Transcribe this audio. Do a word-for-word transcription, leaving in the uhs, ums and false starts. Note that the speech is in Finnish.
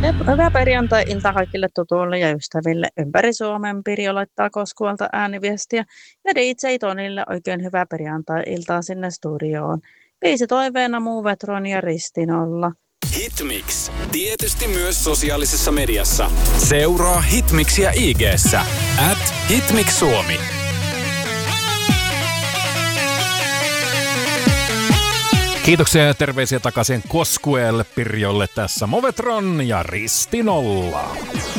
Jep, hyvää perjantai-iltaa kaikille tutuille ja ystäville ympäri Suomen. Pirjo laittaa Koskualta ääniviestiä ja D J Tonille oikein hyvää perjantai-iltaa sinne studioon. Biisi toiveena Muuvetron ja Ristinolla. Hitmix. Tietysti myös sosiaalisessa mediassa. Seuraa Hitmixia I G:ssä. At Hitmix Suomi. Kiitoksia ja terveisiä takaisin Koskuelle, Pirjolle tässä Movetron ja Ristinolla.